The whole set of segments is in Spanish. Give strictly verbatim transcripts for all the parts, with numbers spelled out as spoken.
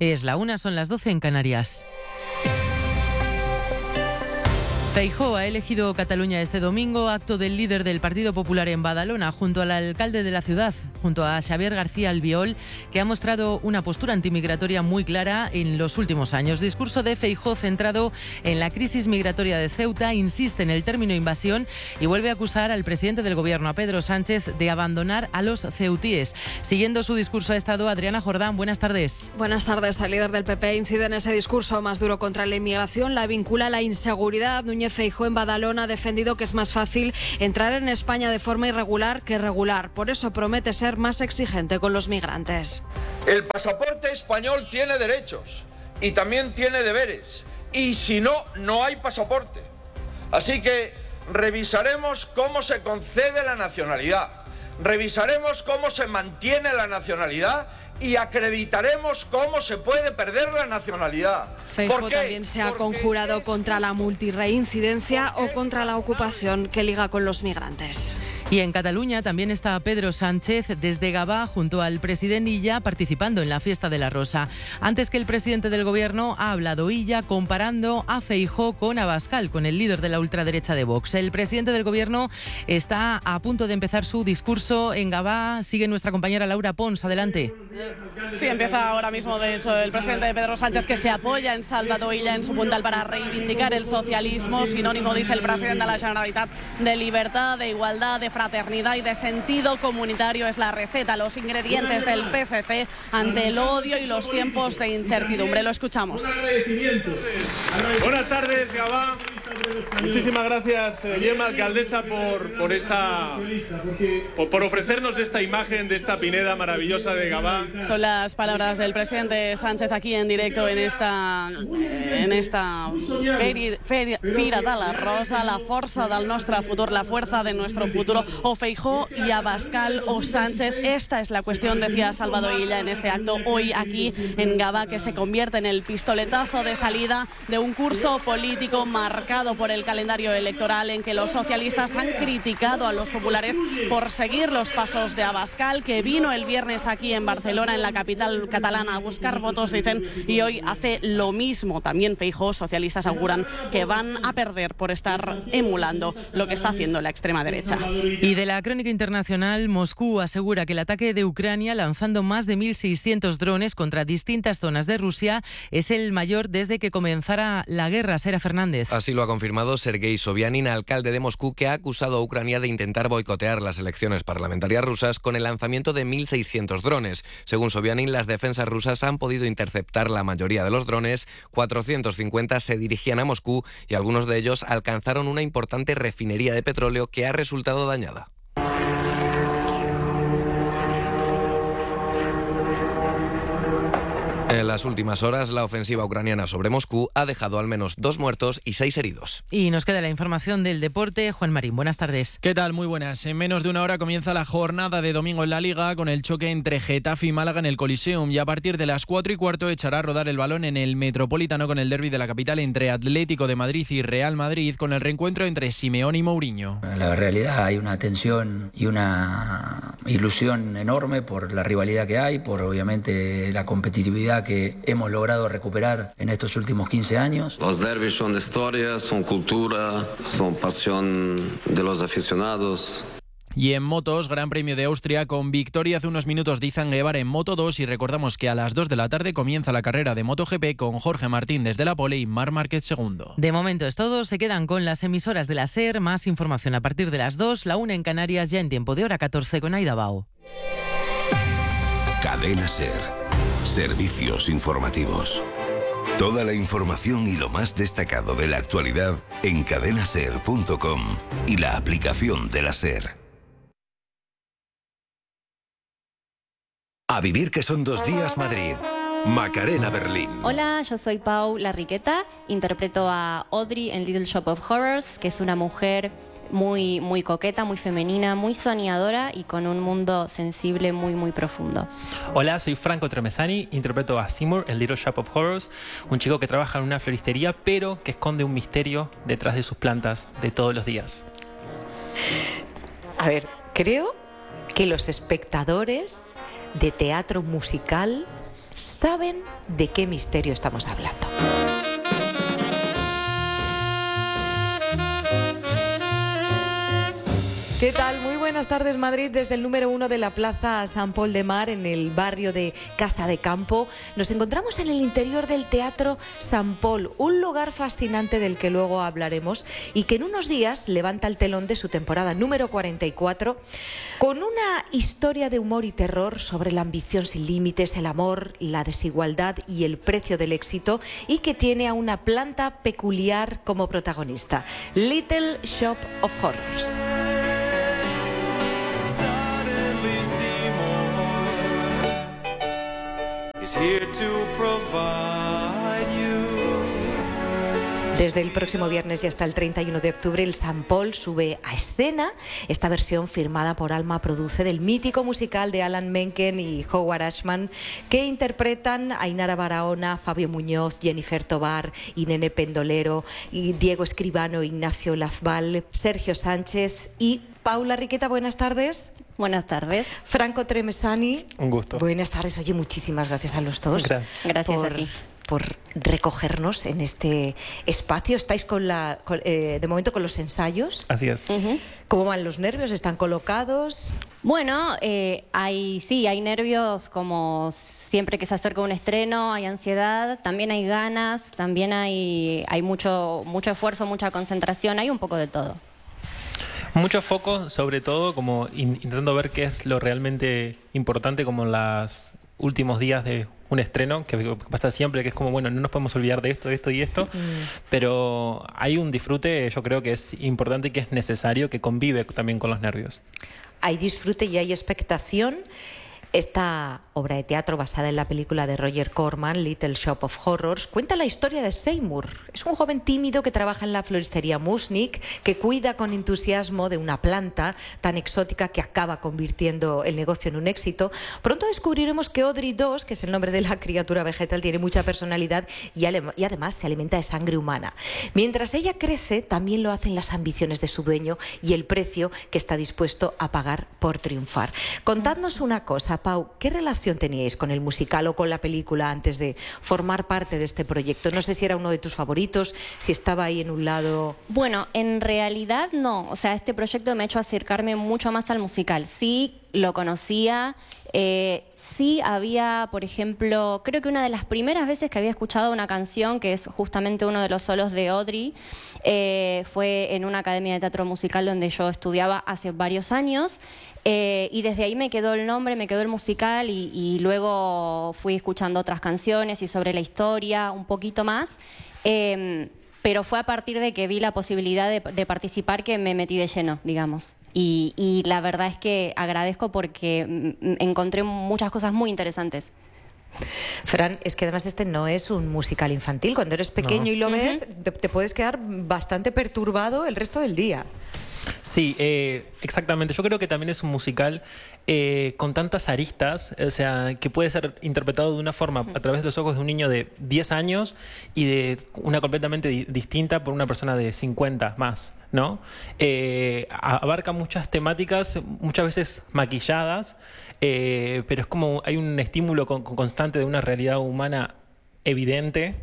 Es la una, son las doce en Canarias. Feijóo ha elegido Cataluña este domingo, acto del líder del Partido Popular en Badalona, junto al alcalde de la ciudad, junto a Xavier García Albiol, que ha mostrado una postura antimigratoria muy clara en los últimos años. Discurso de Feijóo centrado en la crisis migratoria de Ceuta, insiste en el término invasión y vuelve a acusar al presidente del gobierno, a Pedro Sánchez, de abandonar a los ceutíes. Siguiendo su discurso ha estado Adriana Jordán. Buenas tardes. Buenas tardes. El líder del P P incide en ese discurso más duro contra la inmigración, la vincula a la inseguridad. Núñez Feijóo en Badalona ha defendido que es más fácil entrar en España de forma irregular que regular. Por eso promete ser más exigente con los migrantes. El pasaporte español tiene derechos y también tiene deberes. Y si no, no hay pasaporte. Así que revisaremos cómo se concede la nacionalidad. Revisaremos cómo se mantiene la nacionalidad y acreditaremos cómo se puede perder la nacionalidad. Feijóo también se ha conjurado contra la multirreincidencia o contra la ocupación que liga con los migrantes. Y en Cataluña también está Pedro Sánchez desde Gavà junto al presidente Illa participando en la fiesta de la Rosa. Antes que el presidente del gobierno ha hablado Illa comparando a Feijóo con Abascal, con el líder de la ultraderecha de Vox. El presidente del gobierno está a punto de empezar su discurso en Gavà. Sigue nuestra compañera Laura Pons. Adelante. Sí, empieza ahora mismo, de hecho, el presidente Pedro Sánchez, que se apoya en Salvador Illa en su puntal para reivindicar el socialismo, sinónimo, dice el presidente de la Generalitat, de libertad, de igualdad, de fraternidad y de sentido comunitario. Es la receta, los ingredientes del P S C ante el odio y los tiempos de incertidumbre. Lo escuchamos. Buenas tardes, Gavà. Muchísimas gracias, Gemma, alcaldesa, por, por, esta, por, por ofrecernos esta imagen de esta pineda maravillosa de Gavà. Son las palabras del presidente Sánchez aquí en directo en esta, en esta feri, feri, Fira de la Rosa, la força del nostre futur, la fuerza de nuestro futuro. O Feijóo y Abascal o Sánchez. Esta es la cuestión, decía Salvador Illa en este acto hoy aquí en Gavà, que se convierte en el pistoletazo de salida de un curso político marcado por el calendario electoral, en que los socialistas han criticado a los populares por seguir los pasos de Abascal, que vino el viernes aquí en Barcelona, en la capital catalana, a buscar votos, dicen, y hoy hace lo mismo. También Feijóo, socialistas auguran que van a perder por estar emulando lo que está haciendo la extrema derecha. Y de la crónica internacional, Moscú asegura que el ataque de Ucrania, lanzando más de mil seiscientos drones contra distintas zonas de Rusia, es el mayor desde que comenzara la guerra. Sera Fernández. Así lo ha confirmado Sergei Sobyanin, alcalde de Moscú, que ha acusado a Ucrania de intentar boicotear las elecciones parlamentarias rusas con el lanzamiento de mil seiscientos drones. Según Sobyanin, las defensas rusas han podido interceptar la mayoría de los drones, cuatrocientos cincuenta se dirigían a Moscú y algunos de ellos alcanzaron una importante refinería de petróleo que ha resultado dañada. En las últimas horas, la ofensiva ucraniana sobre Moscú ha dejado al menos dos muertos y seis heridos. Y nos queda la información del deporte. Juan Marín, buenas tardes. ¿Qué tal? Muy buenas. En menos de una hora comienza la jornada de domingo en la Liga con el choque entre Getafe y Málaga en el Coliseum, y a partir de las cuatro y cuarto echará a rodar el balón en el Metropolitano con el derbi de la capital entre Atlético de Madrid y Real Madrid, con el reencuentro entre Simeone y Mourinho. En la realidad hay una tensión y una ilusión enorme por la rivalidad que hay, por obviamente la competitividad que hemos logrado recuperar en estos últimos quince años. Los derbis son historia, son cultura, son pasión de los aficionados. Y en motos, Gran Premio de Austria con victoria hace unos minutos de Izan Guevara en Moto dos, y recordamos que a las dos de la tarde comienza la carrera de MotoGP con Jorge Martín desde la pole y Marc Márquez segundo. De momento es todo, se quedan con las emisoras de la SER, más información a partir de las dos, la una en Canarias, ya en tiempo de hora catorce con Aida Bao. Cadena SER. Servicios informativos. Toda la información y lo más destacado de la actualidad en cadena ser punto com y la aplicación de la SER. A vivir que son dos días Madrid. Macarena Berlín. Hola, yo soy Pau Larriqueta, interpreto a Audrey en Little Shop of Horrors, que es una mujer muy, muy coqueta, muy femenina, muy soñadora y con un mundo sensible muy, muy profundo. Hola, soy Franco Tremesani, interpreto a Seymour en Little Shop of Horrors, un chico que trabaja en una floristería, pero que esconde un misterio detrás de sus plantas de todos los días. A ver, creo que los espectadores de teatro musical saben de qué misterio estamos hablando. ¿Qué tal? Muy buenas tardes, Madrid. Desde el número uno de la Plaza San Pol de Mar, en el barrio de Casa de Campo, nos encontramos en el interior del Teatro San Pol, un lugar fascinante del que luego hablaremos y que en unos días levanta el telón de su temporada número cuarenta y cuatro con una historia de humor y terror sobre la ambición sin límites, el amor, la desigualdad y el precio del éxito, y que tiene a una planta peculiar como protagonista, Little Shop of Horrors. Desde el próximo viernes y hasta el treinta y uno de octubre, el San Pol sube a escena esta versión firmada por Alma Produce del mítico musical de Alan Menken y Howard Ashman, que interpretan Ainara Barahona, Fabio Muñoz, Jennifer Tobar, Irene Pendolero, y Diego Escribano, Ignacio Lazbal, Sergio Sánchez y Paula Riqueta. Buenas tardes. Buenas tardes. Franco Tremesani. Un gusto. Buenas tardes. Oye, muchísimas gracias a los dos. Gracias. Gracias por, a ti. por recogernos en este espacio. Estáis con la, con, eh, de momento con los ensayos. Así es. Uh-huh. ¿Cómo van los nervios? ¿Están colocados? Bueno, eh, hay, sí, hay nervios como siempre que se acerca un estreno, hay ansiedad, también hay ganas, también hay, hay mucho, mucho esfuerzo, mucha concentración, hay un poco de todo. Mucho foco, sobre todo, como in, intentando ver qué es lo realmente importante, como en los últimos días de un estreno, que pasa siempre, que es como, bueno, no nos podemos olvidar de esto, de esto y esto, mm. pero hay un disfrute, yo creo que es importante y que es necesario, que convive también con los nervios. Hay disfrute y hay expectación. Esta obra de teatro, basada en la película de Roger Corman, Little Shop of Horrors, cuenta la historia de Seymour. Es un joven tímido que trabaja en la floristería Musnik, que cuida con entusiasmo de una planta tan exótica que acaba convirtiendo el negocio en un éxito. Pronto descubriremos que Audrey dos, que es el nombre de la criatura vegetal, tiene mucha personalidad y, y además se alimenta de sangre humana. Mientras ella crece, también lo hacen las ambiciones de su dueño y el precio que está dispuesto a pagar por triunfar. Contadnos una cosa, Pau, ¿qué relación teníais con el musical o con la película antes de formar parte de este proyecto? No sé si era uno de tus favoritos, si estaba ahí en un lado... Bueno, en realidad no. O sea, este proyecto me ha hecho acercarme mucho más al musical. Sí, lo conocía. Eh, sí había, por ejemplo, creo que una de las primeras veces que había escuchado una canción, que es justamente uno de los solos de Audrey, eh, fue en una academia de teatro musical donde yo estudiaba hace varios años. Eh, y desde ahí me quedó el nombre, me quedó el musical y, y luego fui escuchando otras canciones y sobre la historia un poquito más. Eh, pero fue a partir de que vi la posibilidad de, de participar que me metí de lleno, digamos. Y, y la verdad es que agradezco porque encontré muchas cosas muy interesantes. Fran, es que además este no es un musical infantil. Cuando eres pequeño no. y lo uh-huh. ves, te, te puedes quedar bastante perturbado el resto del día. Sí, eh, exactamente. Yo creo que también es un musical eh, con tantas aristas, o sea, que puede ser interpretado de una forma a través de los ojos de un niño de diez años y de una completamente di distinta por una persona de cincuenta más, ¿no? Eh, abarca muchas temáticas, muchas veces maquilladas, eh, pero es como hay un estímulo con, con constante de una realidad humana evidente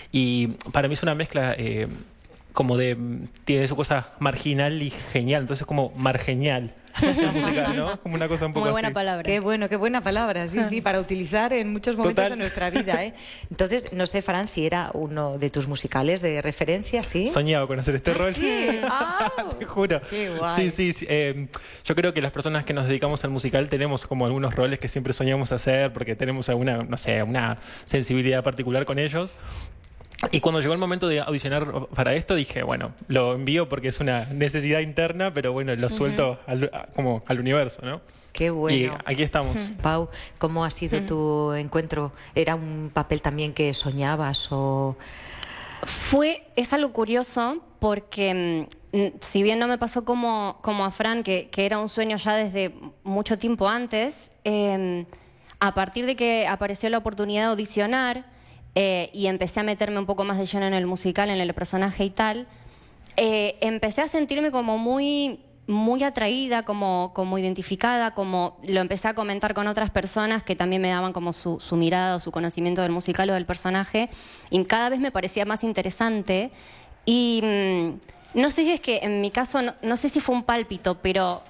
y para mí es una mezcla... Eh, como de, tiene su cosa marginal y genial, entonces como margenial la música, ¿no? Como una cosa un poco muy buena así. palabra. Qué bueno, qué buena palabra, sí, sí, para utilizar en muchos momentos Total. de nuestra vida, ¿eh? Entonces, no sé, Fran, si era uno de tus musicales de referencia, ¿sí? Soñaba con hacer este ¿Ah, rol. sí? Oh, te juro. Qué guay. Sí, sí, sí. Eh, yo creo que las personas que nos dedicamos al musical tenemos como algunos roles que siempre soñamos hacer porque tenemos alguna, no sé, una sensibilidad particular con ellos. Y cuando llegó el momento de audicionar para esto, dije, bueno, lo envío porque es una necesidad interna, pero bueno, lo suelto uh-huh. al, como al universo, ¿no? Qué bueno. Y aquí estamos. Uh-huh. Pau, ¿cómo ha sido uh-huh. tu encuentro? ¿Era un papel también que soñabas o...? Fue, es algo curioso porque si bien no me pasó como, como a Fran, que, que era un sueño ya desde mucho tiempo antes, eh, a partir de que apareció la oportunidad de audicionar, Eh, y empecé a meterme un poco más de lleno en el musical, en el personaje y tal, eh, empecé a sentirme como muy, muy atraída, como, como identificada, como lo empecé a comentar con otras personas que también me daban como su, su mirada o su conocimiento del musical o del personaje, y cada vez me parecía más interesante. Y mmm, no sé si es que en mi caso, no, no sé si fue un pálpito, pero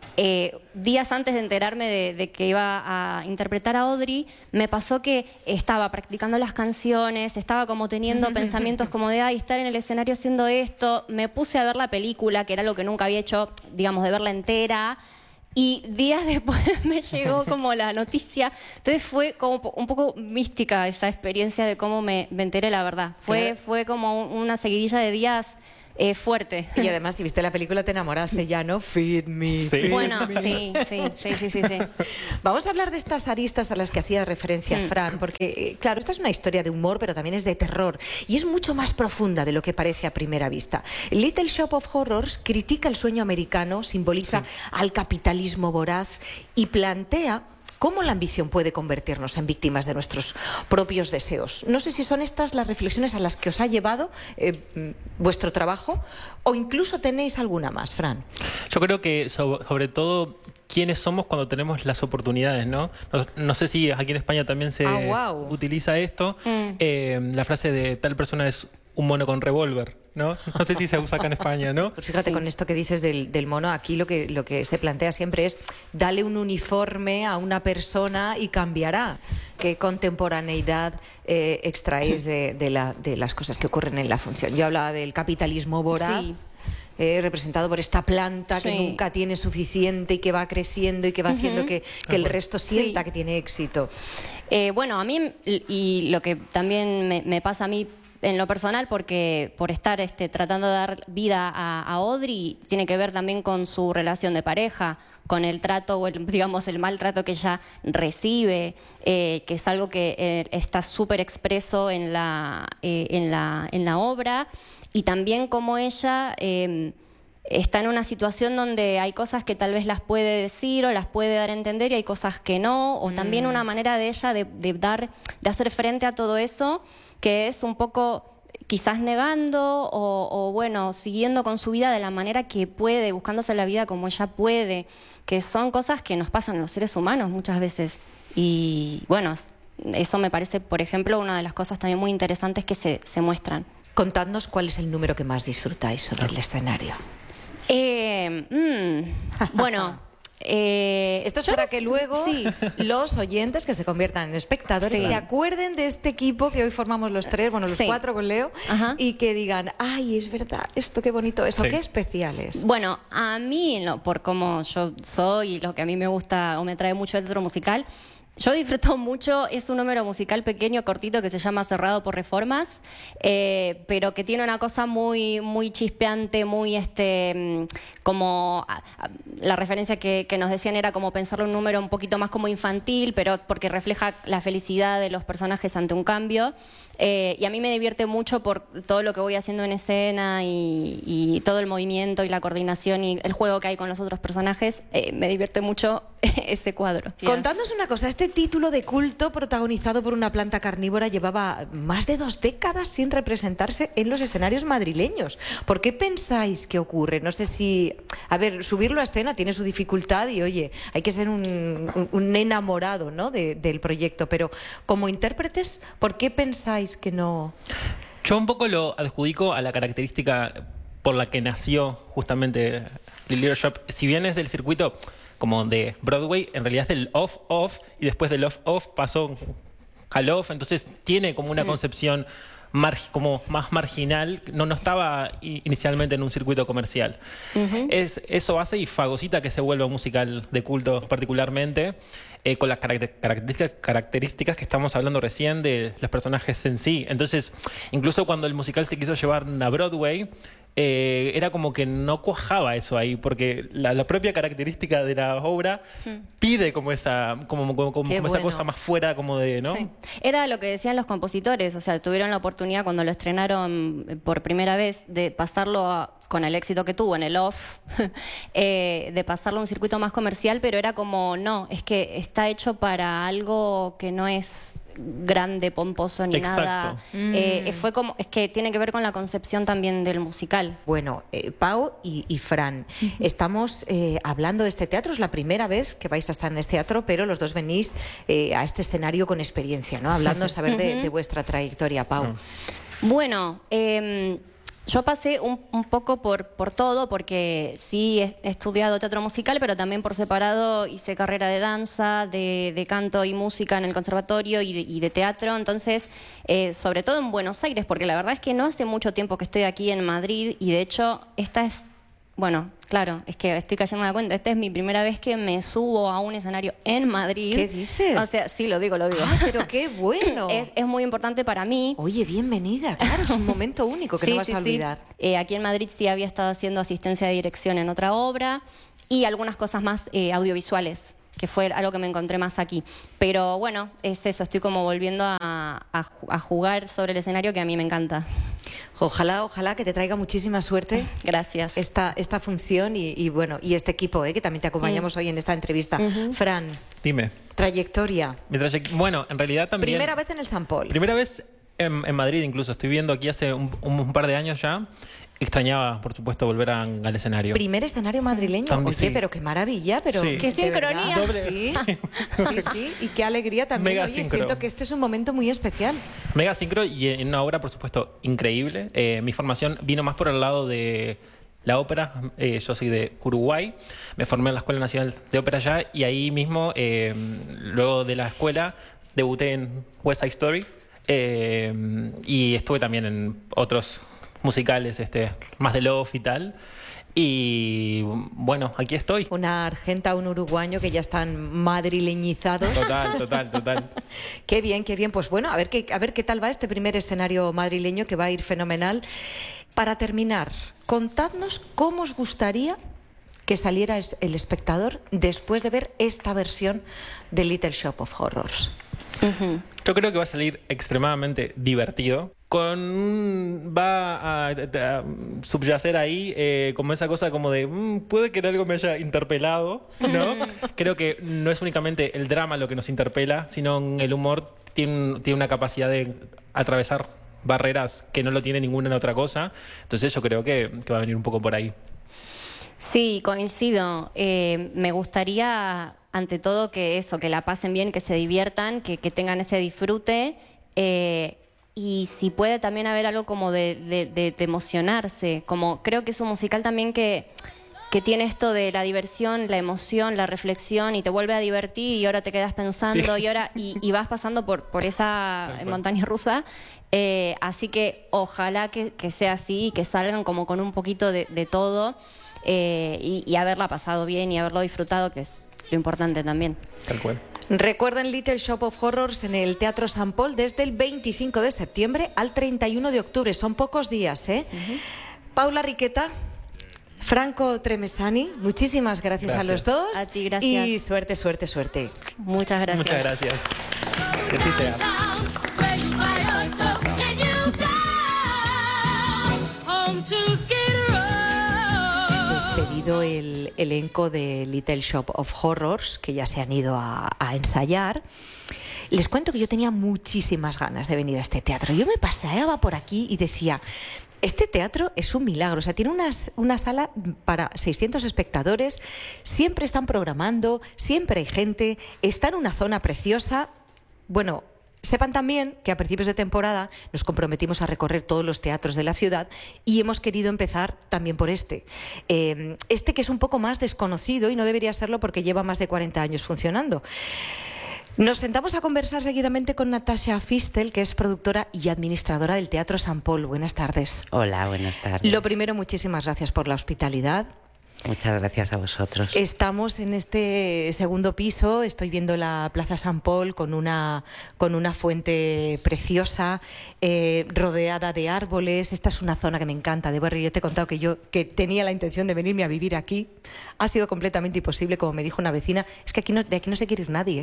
eh, días antes de enterarme de, de que iba a interpretar a Audrey, me pasó que estaba practicando las canciones, estaba como teniendo pensamientos como de, ay, estar en el escenario haciendo esto. Me puse a ver la película, que era algo que nunca había hecho, digamos, de verla entera. Y días después me llegó como la noticia. Entonces fue como un poco mística esa experiencia de cómo me, me enteré, la verdad. Fue, fue como una seguidilla de días eh, fuerte. Y además, si viste la película, te enamoraste ya, ¿no? Feed me. Sí. Feed bueno, me. sí, sí, sí, sí, sí, sí. Vamos a hablar de estas aristas a las que hacía referencia mm. Fran, porque, claro, esta es una historia de humor, pero también es de terror. Y es mucho más profunda de lo que parece a primera vista. Little Shop of Horrors critica el sueño americano, simboliza sí. al capitalismo voraz y plantea cómo la ambición puede convertirnos en víctimas de nuestros propios deseos. No sé si son estas las reflexiones a las que os ha llevado eh, vuestro trabajo, o incluso tenéis alguna más, Fran. Yo creo que sobre, sobre todo quiénes somos cuando tenemos las oportunidades, ¿no? No, no sé si aquí en España también se ah, wow. utiliza esto. Mm. Eh, la frase de tal persona es un mono con revólver, ¿no? No sé si se usa acá en España, ¿no? Pues fíjate, sí. con esto que dices del, del mono, aquí lo que, lo que se plantea siempre es dale un uniforme a una persona y cambiará. ¿Qué contemporaneidad eh, extraéis de, de, la, de las cosas que ocurren en la función? Yo hablaba del capitalismo voraz. Sí. Eh, representado por esta planta sí. que nunca tiene suficiente y que va creciendo y que va haciendo uh-huh. que, que el resto sienta sí. que tiene éxito. Eh, bueno, a mí, y lo que también me, me pasa a mí en lo personal, porque por estar este, tratando de dar vida a, a Audrey, tiene que ver también con su relación de pareja, con el trato, o el, digamos, el maltrato que ella recibe, eh, que es algo que eh, está súper expreso en la, eh, en, la, en la obra, y también como ella eh, está en una situación donde hay cosas que tal vez las puede decir o las puede dar a entender y hay cosas que no, o mm. también una manera de ella de, de, dar, de hacer frente a todo eso, que es un poco quizás negando o, o bueno, siguiendo con su vida de la manera que puede, buscándose la vida como ella puede, que son cosas que nos pasan a los seres humanos muchas veces. Y bueno, eso me parece, por ejemplo, una de las cosas también muy interesantes que se, se muestran. Contadnos cuál es el número que más disfrutáis sobre el escenario. Eh, mmm, bueno... Eh, Esto es para que luego sí. los oyentes que se conviertan en espectadores sí. se acuerden de este equipo que hoy formamos los tres, bueno, los sí. cuatro con Leo, Ajá. y que digan, ay, es verdad, esto qué bonito, eso, sí. qué especial es. Bueno, a mí, no, por cómo yo soy y lo que a mí me gusta o me atrae mucho el teatro musical, yo disfruto mucho, es un número musical pequeño, cortito, que se llama Cerrado por Reformas, eh, pero que tiene una cosa muy, muy chispeante, muy este, como a, a, la referencia que, que nos decían era como pensarlo un número un poquito más como infantil, pero porque refleja la felicidad de los personajes ante un cambio. Eh, y a mí me divierte mucho por todo lo que voy haciendo en escena y, y todo el movimiento y la coordinación y el juego que hay con los otros personajes. Eh, me divierte mucho ese cuadro. Contadnos una cosa, este título de culto protagonizado por una planta carnívora llevaba más de dos décadas sin representarse en los escenarios madrileños. ¿Por qué pensáis que ocurre? No sé si... A ver, subirlo a escena tiene su dificultad y, oye, hay que ser un, un, un enamorado, ¿no? de, del proyecto, pero como intérpretes, ¿por qué pensáis que no? Yo un poco lo adjudico a la característica por la que nació justamente Little Shop. Si bien es del circuito como de Broadway, en realidad es del off-off y después del off-off pasó al off, entonces tiene como una mm. concepción mar como más marginal, no, no estaba inicialmente en un circuito comercial. Uh-huh. es, eso hace y fagocita que se vuelva un musical de culto particularmente, eh, con las características, características que estamos hablando recién de los personajes en sí. Entonces, incluso cuando el musical se quiso llevar a Broadway, eh, era como que no cuajaba eso ahí, porque la, la propia característica de la obra hmm. pide como esa, como, como, como esa bueno. cosa más fuera como de, ¿no? Sí. Era lo que decían los compositores, o sea, tuvieron la oportunidad cuando lo estrenaron por primera vez de pasarlo a, con el éxito que tuvo en el off, eh, de pasarlo a un circuito más comercial, pero era como, no, es que está hecho para algo que no es grande, pomposo ni Exacto. nada. Mm. Eh, fue como, es que tiene que ver con la concepción también del musical. Bueno, eh, Pau y, y Fran, estamos eh, hablando de este teatro, es la primera vez que vais a estar en este teatro, pero los dos venís eh, a este escenario con experiencia, ¿no? Hablando a saber de, de vuestra trayectoria, Pau. Bueno, eh, yo pasé un, un poco por, por todo, porque sí he, he estudiado teatro musical, pero también por separado hice carrera de danza, de, de canto y música en el conservatorio y de, y de teatro. Entonces, eh, sobre todo en Buenos Aires, porque la verdad es que no hace mucho tiempo que estoy aquí en Madrid y de hecho esta es... Bueno, claro, es que estoy cayendo en la cuenta. Esta es mi primera vez que me subo a un escenario en Madrid. ¿Qué dices? O sea, sí, lo digo, lo digo. ¡Ay, pero qué bueno! Es, es muy importante para mí. Oye, bienvenida, claro, es un momento único que Sí, no vas sí, a sí. olvidar. Eh, aquí en Madrid sí había estado haciendo asistencia de dirección en otra obra y algunas cosas más eh, audiovisuales, que fue algo que me encontré más aquí. Pero bueno, es eso, estoy como volviendo a, a, a jugar sobre el escenario, que a mí me encanta. Ojalá, ojalá que te traiga muchísima suerte. Gracias. Esta, esta función y, y bueno, y este equipo, ¿eh? Que también te acompañamos Mm. hoy en esta entrevista. Ujú. Fran, Dime. trayectoria. Mi trayect- Bueno, en realidad también... Primera vez en el San Paul. Primera vez en, en Madrid incluso. Estoy viendo aquí hace un, un- un par de años ya. Extrañaba, por supuesto, volver a- al escenario. Primer escenario madrileño. También, Oye, sí. pero qué maravilla, pero Sí. ¡Qué de sincronía! verdad, Doble- Sí, sí, sí, y qué alegría también. Mega Oye, sincro. siento que este es un momento muy especial. Mega sincro y en una obra, por supuesto, increíble. Eh, mi formación vino más por el lado de la ópera. Eh, yo soy de Uruguay. Me formé en la Escuela Nacional de Ópera allá y ahí mismo, eh, luego de la escuela, debuté en West Side Story. Eh, y estuve también en otros musicales, este, más de love y tal. Y bueno, aquí estoy. Una argenta, un uruguayo que ya están madrileñizados. Total, total, total. Qué bien, qué bien. Pues bueno, a ver qué, a ver qué tal va este primer escenario madrileño, que va a ir fenomenal. Para terminar, contadnos cómo os gustaría que saliera es- el espectador después de ver esta versión de Little Shop of Horrors. Yo creo que va a salir extremadamente divertido. Con va a, a subyacer ahí eh, como esa cosa como de "Mm, puede que algo me haya interpelado", ¿no? Creo que no es únicamente el drama lo que nos interpela, sino el humor tiene, un- tiene una capacidad de atravesar barreras que no lo tiene ninguna otra cosa. Entonces yo creo que, que va a venir un poco por ahí. Sí, coincido. Eh, me gustaría, ante todo, que eso, que la pasen bien, que se diviertan, que, que tengan ese disfrute. eh, y si puede también haber algo como de, de- de- de emocionarse. Como creo que es un musical también que, que tiene esto de la diversión, la emoción, la reflexión, y te vuelve a divertir y ahora te quedas pensando Sí. y ahora y, y vas pasando por, por esa Tal cual. montaña rusa. Eh, así que ojalá que, que sea así y que salgan como con un poquito de, de todo. Eh, y, y haberla pasado bien y haberlo disfrutado, que es lo importante también. Tal cual. Recuerden Little Shop of Horrors en el Teatro San Paul desde el veinticinco de septiembre al treinta y uno de octubre. Son pocos días, ¿eh? Paula Riqueta, Franco Tremesani, muchísimas gracias, a los Gracias. dos. A ti, gracias. Y suerte, suerte, suerte. Muchas gracias. Muchas gracias. Que así sea. Despedido el elenco de Little Shop of Horrors, que ya se han ido a, a ensayar. Les cuento que yo tenía muchísimas ganas de venir a este teatro. Yo me paseaba por aquí y decía, este teatro es un milagro. O sea, tiene unas, una sala para seiscientos espectadores, siempre están programando, siempre hay gente, está en una zona preciosa. Bueno, sepan también que a principios de temporada nos comprometimos a recorrer todos los teatros de la ciudad y hemos querido empezar también por este. Eh, este que es un poco más desconocido y no debería serlo porque lleva más de cuarenta años funcionando. Nos sentamos a conversar seguidamente con Natasha Fistel, que es productora y administradora del Teatro San Paul. Buenas tardes. Hola, buenas tardes. Lo primero, muchísimas gracias por la hospitalidad. Muchas gracias a vosotros. Estamos en este segundo piso, estoy viendo la Plaza San Paul con una, con una fuente preciosa, eh, rodeada de árboles. Esta es una zona que me encanta de barrio. Yo te he contado que yo que tenía la intención de venirme a vivir aquí. Ha sido completamente imposible, como me dijo una vecina. Es que aquí no, de aquí no se quiere ir nadie.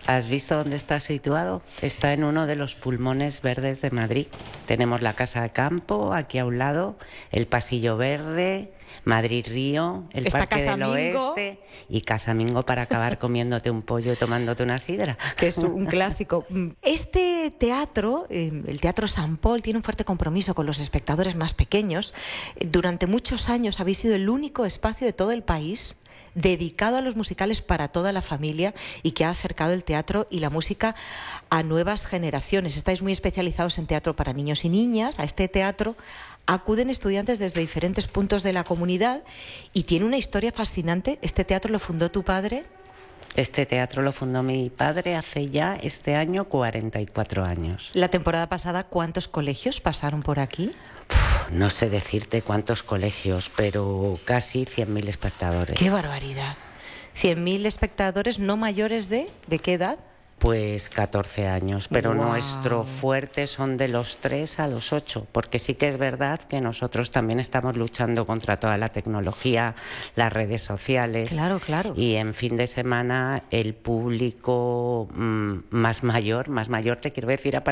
¿Has visto dónde está situado? Está en uno de los pulmones verdes de Madrid. Tenemos la Casa de Campo aquí a un lado, el Pasillo Verde, Madrid Río, el Está Parque del Casamingo. Oeste y Casamingo para acabar comiéndote un pollo y tomándote una sidra. Que es un clásico. Este teatro, eh, el Teatro San Paul, tiene un fuerte compromiso con los espectadores más pequeños. Durante muchos años habéis sido el único espacio de todo el país dedicado a los musicales para toda la familia y que ha acercado el teatro y la música a nuevas generaciones. Estáis muy especializados en teatro para niños y niñas. A este teatro acuden estudiantes desde diferentes puntos de la comunidad y tiene una historia fascinante. Este teatro lo fundó tu padre. Este teatro lo fundó mi padre hace ya este año cuarenta y cuatro años. La temporada pasada, ¿cuántos colegios pasaron por aquí? No sé decirte cuántos colegios, pero casi cien mil espectadores. ¡Qué barbaridad! cien mil espectadores no mayores de... ¿De qué edad? Pues catorce años, pero Wow. nuestro fuerte son de los tres a los ocho, porque sí que es verdad que nosotros también estamos luchando contra toda la tecnología, las redes sociales. Claro, claro. Y en fin de semana el público mmm, más mayor, más mayor te quiero decir, a